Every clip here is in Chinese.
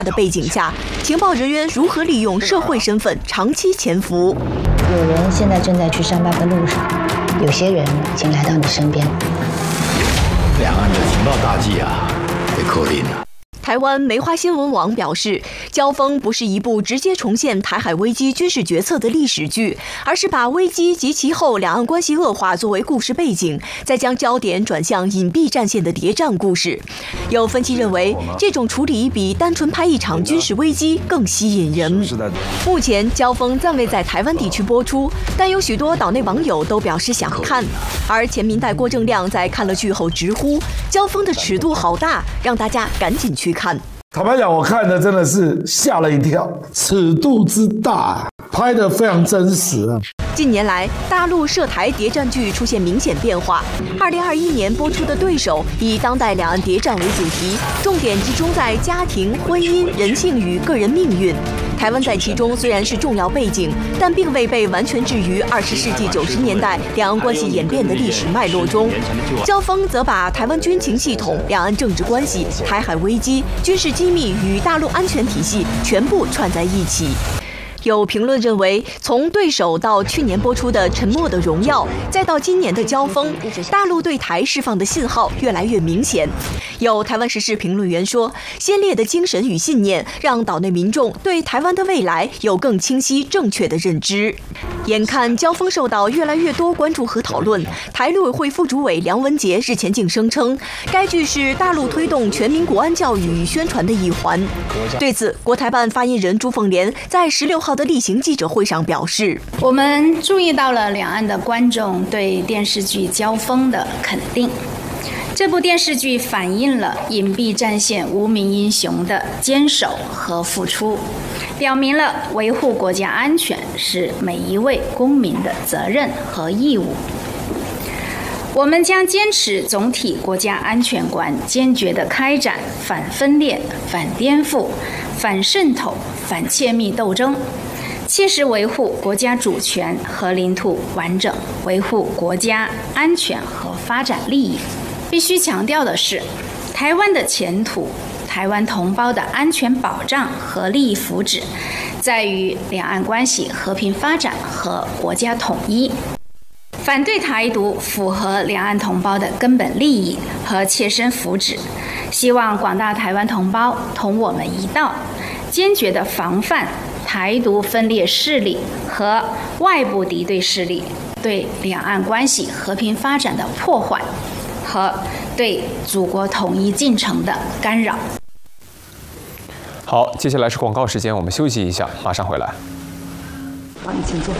的背景下，情报人员如何利用社会身份长期潜伏？ 有人现在正在去上班的路上，有些人已经来到你身边。 两岸的情报大计啊，被扣定了。 台湾梅花新闻网表示，交锋不是一部直接重现台海危机军事决策的历史剧，而是把危机及其后两岸关系恶化作为故事背景，再将焦点转向隐蔽战线的谍战故事。有分析认为，这种处理比单纯拍一场军事危机更吸引人。目前交锋暂未在台湾地区播出，但有许多岛内网友都表示想看。而前民代郭正亮在看了剧后直呼，交锋的尺度好大，让大家赶紧去看。 坦白讲，我看的真的是吓了一跳，尺度之大，拍得非常真实啊。 近年来，大陆涉台谍战剧出现明显变化。2021年播出的《对手》以当代两岸谍战为主题，重点集中在家庭、婚姻、人性与个人命运。台湾在其中虽然是重要背景，但并未被完全置于20世纪90年代两岸关系演变的历史脉络中。交锋则把台湾军情系统、两岸政治关系、台海危机、军事机密与大陆安全体系全部串在一起。有评论认为，从对手到去年播出的《沉默的荣耀》，再到今年的交锋，大陆对台释放的信号越来越明显。有台湾时事评论员说，先烈的精神与信念让岛内民众对台湾的未来有更清晰正确的认知。眼看交锋受到越来越多关注和讨论，台陆委会副主委梁文杰日前竟声称，该剧是大陆推动全民国安教育与宣传的一环。对此，国台办发言人朱凤莲在16号的例行记者会上表示， 我们注意到了两岸的观众对电视剧《交锋》的肯定。这部电视剧反映了隐蔽战线无名英雄的坚守和付出，表明了维护国家安全是每一位公民的责任和义务。我们将坚持总体国家安全观，坚决地开展反分裂、反颠覆、反渗透、反窃密斗争，切实维护国家主权和领土完整，维护国家安全和发展利益。必须强调的是，台湾的前途、台湾同胞的安全保障和利益福祉，在于两岸关系和平发展和国家统一。反对台独符合两岸同胞的根本利益和切身福祉，希望广大台湾同胞同我们一道，坚决地防范台独分裂势力和外部敌对势力对两岸关系和平发展的破坏和对祖国统一进程的干扰。 好，接下来是广告时间，我们休息一下，马上回来。 好，你请坐。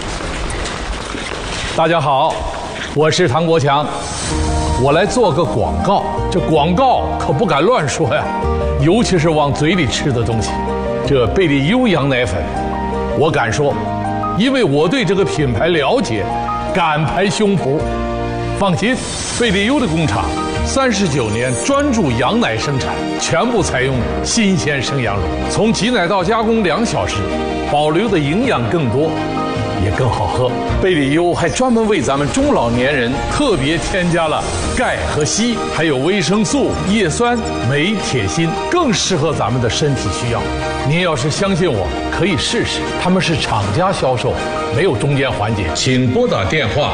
大家好，我是唐国强，我来做个广告。这广告可不敢乱说呀，尤其是往嘴里吃的东西。这贝利优羊奶粉，我敢说，因为我对这个品牌了解，敢拍胸脯。放心，贝利优的工厂39年专注羊奶生产，全部采用新鲜生羊乳，从挤奶到加工2小时，保留的营养更多，也更好喝。贝利优还专门为咱们中老年人特别添加了钙和硒，还有维生素、叶酸、镁、铁、锌，更适合咱们的身体需要。您要是相信我，可以试试。他们是厂家销售，没有中间环节。请拨打电话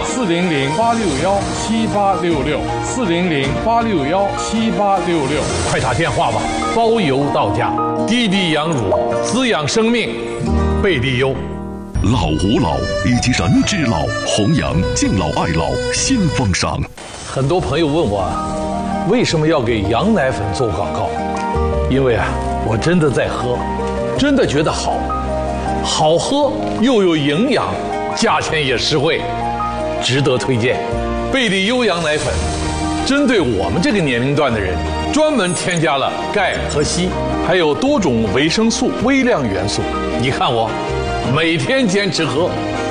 400-861-7866，400-861-7866，快打电话吧，包邮到家。滴滴羊乳，滋养生命，贝利优。 老吾老以及人之老，弘扬敬老爱老新风尚。 很多朋友问我，为什么要给羊奶粉做广告？因为我真的在喝，真的觉得好喝又有营养，价钱也实惠，值得推荐。贝利优羊奶粉针对我们这个年龄段的人，专门添加了钙和硒，还有多种维生素、微量元素。你看我每天坚持喝。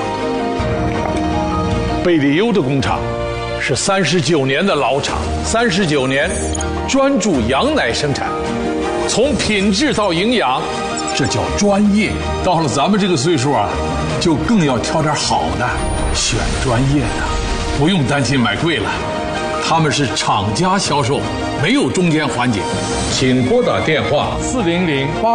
贝利优的工厂是39年的老厂，39年专注羊奶生产，从品质到营养，这叫专业。到了咱们这个岁数就更要挑点好的，选专业的，不用担心买贵了。 他们是厂家销售，没有中间环节。请拨打电话400-8